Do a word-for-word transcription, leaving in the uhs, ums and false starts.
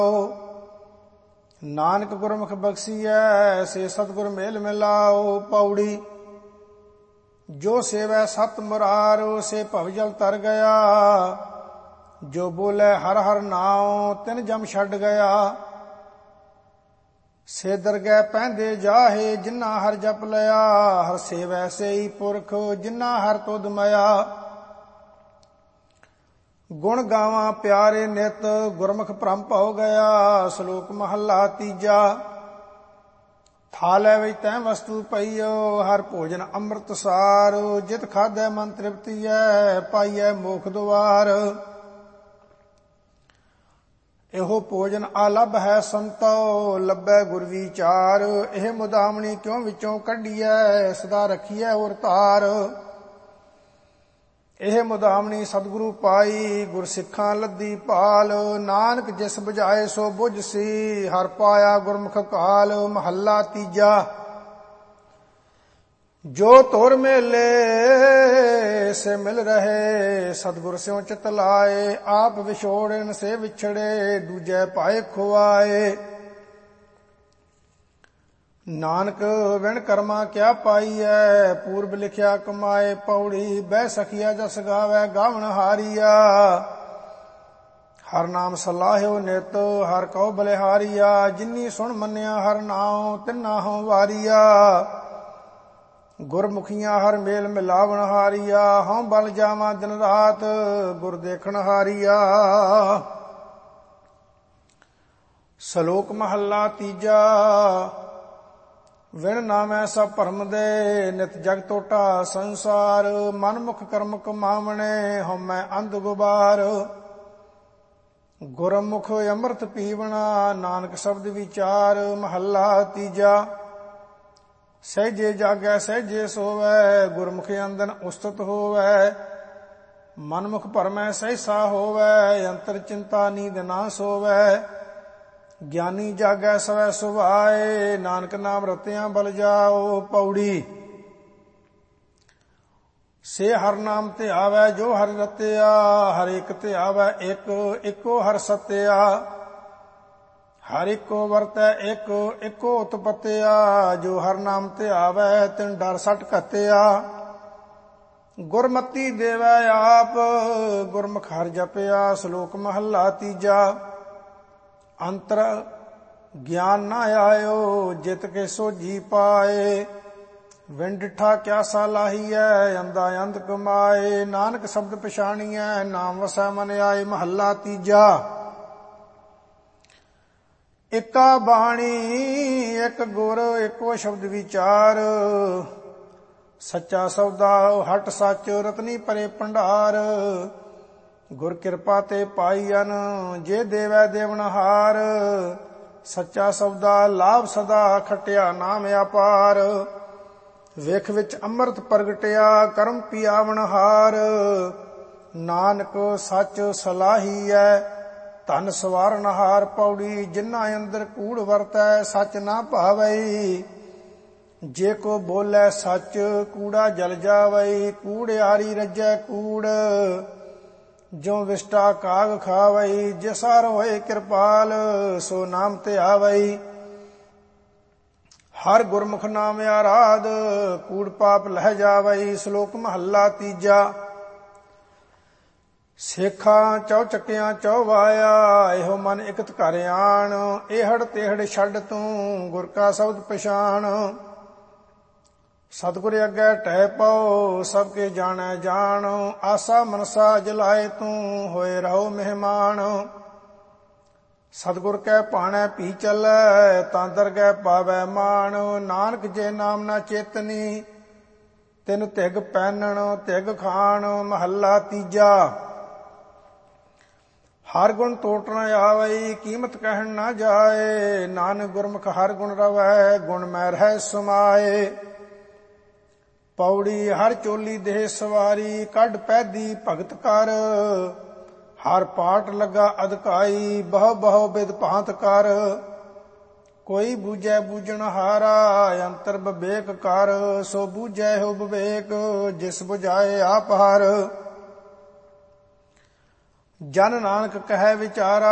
ਨਾਨਕ ਗੁਰਮੁਖ ਬਖਸ਼ੀਐ ਸੇ ਸਤਿਗੁਰ ਮੇਲ ਮਿਲਾਓ। ਪੌੜੀ। ਜੋ ਸੇਵੈ ਸਤ ਮੁਰਾਰ ਸੇ ਭਵ ਜਲ ਤਰ ਗਿਆ। ਜੋ ਬੋਲੇ ਹਰ ਹਰ ਨਾਉ ਤਿਨ ਜਮ ਛੱਡ ਗਿਆ। ਸੇ ਦਰਗਹਿ ਪੈਂਦੇ ਜਾਹੇ ਜਿਨ੍ਹਾਂ ਹਰ ਜਪ ਲਿਆ। ਹਰ ਸੇਵੈ ਸੇਈ ਪੁਰਖ ਜਿਨ੍ਹਾਂ ਹਰ ਤੁਧ ਮਇਆ। ਗੁਣ ਗਾਵਾਂ ਪਿਆਰੇ ਨਿਤ ਗੁਰਮੁਖ ਭ੍ਰਮ ਭਉ ਗਿਆ। ਸ਼ਲੋਕ ਮਹੱਲਾ ਤੀਜਾ। ਥਾਲੇ ਵਿੱਚ ਤੈ ਵਸਤੂ ਪਈਓ ਹਰ ਭੋਜਨ ਅੰਮ੍ਰਿਤ ਸਾਰ। ਜਿਤ ਖਾਧੈ ਮਨ ਤ੍ਰਿਪਤੀਐ ਪਾਈਐ ਮੋਖ ਦੁਆਰ। ਇਹੋ ਭੋਜਨ ਆਲਭ ਹੈ ਸੰਤੋ ਲੱਭੈ ਗੁਰ ਵਿਚਾਰ। ਇਹ ਮੁਦਾਮਣੀ ਕਿਉਂ ਵਿੱਚੋਂ ਕੱਢੀਐ ਸਦਾ ਰੱਖੀਐ ਔਰ ਧਾਰ। ਇਹ ਮੁਦਾਮਣੀ ਸਤਿਗੁਰੂ ਪਾਈ ਗੁਰ ਸਿੱਖਾਂ ਲੱਦੀ ਭਾਲ। ਨਾਨਕ ਜਿਸ ਬੁਝਾਏ ਸੋ ਬੁਝ ਸੀ ਹਰ ਪਾਇਆ ਗੁਰਮੁਖ ਕਾਲ। ਮਹੱਲਾ ਤੀਜਾ। ਜੋ ਤੁਰ ਮੇਲੇ ਸੇ ਮਿਲ ਰਹੇ ਸਤਿਗੁਰ ਸਿਉ ਚਿਤ ਲਾਏ। ਆਪ ਵਿਛੋੜਨ ਸੇ ਵਿਛੜੇ ਦੂਜੇ ਪਾਏ ਖੁਆਏ। ਨਾਨਕ ਵਿਣ ਕਰਮਾ ਕਿਆ ਪਾਈਐ ਪੂਰਬ ਲਿਖਿਆ ਕਮਾਏ। ਪੌੜੀ। ਬਹਿ ਸਖੀਆ ਜਸ ਗਾਵੈ ਗਾਵਣ ਹਾਰੀਆ। ਹਰ ਨਾਮ ਸਲਾਹਿਓ ਨਿਤ ਹਰ ਕਉ ਬਲਿਹਾਰੀਆ। ਜਿਨੀ ਸੁਣ ਮੰਨਿਆ ਹਰ ਨਾਉ ਤਿਨਾ ਹਉ ਵਾਰੀਆ। ਗੁਰਮੁਖੀਆਂ ਹਰ ਮੇਲ ਮਿਲਾਵਣ ਹਾਰੀਆ। ਹਉ ਬਲ ਜਾਵਾਂ ਦਿਨ ਰਾਤ ਗੁਰ ਦੇਖਣ ਹਾਰੀਆ। ਸ਼ਲੋਕ ਮਹੱਲਾ ਤੀਜਾ। ਵਿਣ ਨਾਮੈ ਸਭ ਭਰਮ ਦੇ ਨਿਤ ਜਗ ਟੋਟਾ ਸੰਸਾਰ। ਮਨ ਮੁਖ ਕਰਮ ਕਮਾਵਣੇ ਹਉਮੈ ਅੰਧ ਗੁਬਾਰ। ਗੁਰਮੁਖ ਅੰਮ੍ਰਿਤ ਪੀਵਣਾ ਨਾਨਕ ਸ਼ਬਦ ਵਿਚਾਰ। ਮਹੱਲਾ ਤੀਜਾ। ਸਹਿਜੇ ਜਾਗੈ ਸਹਿਜੇ ਸੋਵੈ ਗੁਰਮੁਖ ਅੰਦਨ ਉਸਤਤ ਹੋਵੈ। ਮਨਮੁਖ ਭਰਮੈ ਸਹਿਸਾ ਹੋਵੈ ਅੰਤਰ ਚਿੰਤਾ ਨੀਂਦ ਨਾ ਸੋਵੈ। ਗਿਆਨੀ ਜਾਗੈ ਸਵੈ ਸੁਭਾਏ ਨਾਨਕ ਨਾਮ ਰਤਿਆਂ ਬਲ ਜਾਓ। ਪੌੜੀ। ਸੇ ਹਰ ਨਾਮ ਤੇ ਆਵੈ ਜੋ ਹਰਿ ਰਤਿਆ। ਹਰ ਇੱਕ ਤੇ ਆਵੈ ਇੱਕ ਇੱਕੋ ਹਰ ਸਤਿਆ। ਹਰ ਇੱਕੋ ਵਰਤੈ ਇੱਕ ਇੱਕੋ ਉਤਪਤਿਆ। ਜੋ ਹਰ ਨਾਮ ਤੇ ਆਵੈ ਤਿਨ ਡਰ ਸੱਟ ਘਤਿਆ। ਗੁਰਮਤੀ ਦੇਵੈ ਆਪ ਗੁਰਮੁਖ ਹਰਿ ਜਪਿਆ। ਸ਼ਲੋਕ ਮਹੱਲਾ ਤੀਜਾ। ਅੰਤਰ ਗਿਆਨ ਨਾ ਆਇਓ ਜਿਤ ਕੇ ਸੋਝੀ ਪਾਏ। ਵਿਣ ਡਿਠਾ ਕਿਆ ਸਾਲਾਹੀਐ ਅੰਧਾ ਅੰਧ ਕਮਾਏ। ਨਾਨਕ ਸ਼ਬਦ ਪਛਾਣੀਐ ਨਾਮ ਵਸੈ ਮਨ ਆਏ। ਮਹੱਲਾ ਤੀਜਾ। ਇਕਾ ਬਾਣੀ ਇੱਕ ਗੁਰ ਇੱਕੋ ਸ਼ਬਦ ਵਿਚਾਰ। ਸੱਚਾ ਸੌਦਾ ਹਟ ਸੱਚ ਰਤਨੀ ਭਰੇ ਭੰਡਾਰ। ਗੁਰ ਕਿਰਪਾ ਤੇ ਪਾਈਅਨ ਜੇ ਦੇਵੈ ਦੇਵਨਹਾਰ। ਸੱਚਾ ਸੌਦਾ ਲਾਭ ਸਦਾ ਖਟਿਆ ਨਾਮ ਅਪਾਰ। ਵੇਖ ਵਿੱਚ ਅੰਮ੍ਰਿਤ ਪ੍ਰਗਟਿਆ ਕਰਮ ਪਿਆਵਨਹਾਰ। ਨਾਨਕ ਸੱਚ ਸਲਾਹੀਐ ਧਨ ਸਵਾਰਨਹਾਰ। ਪੌੜੀ। ਜਿਨ੍ਹਾਂ ਅੰਦਰ ਕੂੜ ਵਰਤੈ ਸੱਚ ਨਾ ਭਾਵਈ। ਜੇ ਕੋ ਬੋਲੇ ਸੱਚ ਕੂੜਾ ਜਲ ਜਾਵਈ। ਕੂੜਿਆਰੀ ਰੱਜੈ ਕੂੜ ਜੋ ਵਿਸ਼ਟਾ ਕਾਗ ਖਾਵਈ। ਜਿਸ ਹਰ ਹੋਏ ਕਿਰਪਾਲ ਸੋ ਨਾਮ ਤੇ ਆਵਈ। ਹਰ ਗੁਰਮੁਖ ਨਾਮ ਆਰਾਧ ਕੂੜ ਪਾਪ ਲਹਿ ਜਾਵਈ। ਸ਼ਲੋਕ ਮਹੱਲਾ ਤੀਜਾ। ਸੇਖਾਂ ਚੌ ਚੱਕਿਆਂ ਚੌ ਵਾਇਆ ਇਹੋ ਮਨ ਇਕਤ ਘਰ ਆਣ। ਇਹੜ ਤੇਹੜ ਛੱਡ ਤੂੰ ਗੁਰ ਕਾ ਸ਼ਬਦ ਪਛਾਣ। ਸਤਿਗੁਰ ਅੱਗੇ ਟਹਿ ਪਉ ਸਭ ਕੇ ਜਾਣੈ ਜਾਣ। ਆਸਾ ਮਨਸਾ ਜਲਾਏ ਤੂੰ ਹੋਏ ਰਹੋ ਮਹਿਮਾਨ। ਸਤਿਗੁਰ ਕੈ ਭਾਣੈ ਪੀ ਚੱਲੈ ਤਾਂ ਦਰਗਹਿ ਪਾਵੈ ਮਾਣ। ਨਾਨਕ ਜੇ ਨਾਮ ਨਾ ਚੇਤਨੀ ਤਿਨ ਧਿਗ ਪੈਨਣ ਧਿਗ ਖਾਣ। ਮਹੱਲਾ ਤੀਜਾ। ਹਰ ਗੁਣ ਟੋਟਣ ਆਵਈ ਕੀਮਤ ਕਹਿਣ ਨਾ ਜਾਏ। ਨਾਨਕ ਗੁਰਮੁਖ ਹਰ ਗੁਣ ਰਵੈ ਗੁਣ ਮੈ ਰਹਿ ਸਮਾਏ। ਪੌੜੀ। ਹਰ ਚੋਲੀ ਦੇਹ ਸਵਾਰੀ ਕੱਢ ਪੈਦੀ ਭਗਤ ਕਰ। ਹਰ ਪਾਟ ਲੱਗਾ ਅਧਿਕਾਈ ਬਹੁ ਬਹੁ ਬਿਦ ਭਾਂਤ ਕਰ। ਕੋਈ ਬੂਝੈ ਬੂਝਣ ਹਾਰਾ ਅੰਤਰ ਵਿਵੇਕ ਕਰ। ਸੋ ਬੂਝੈ ਹੋ ਵਿਵੇਕ ਜਿਸ ਬੁਝਾਏ ਆਪ ਹਰ। ਜਨ ਨਾਨਕ ਕਹੈ ਵਿਚਾਰਾ